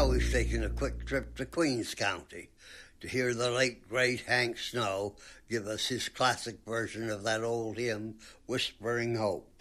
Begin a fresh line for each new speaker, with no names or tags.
Now we've taken a quick trip to Queens County to hear the late, great Hank Snow give us his classic version of that old hymn, Whispering Hope.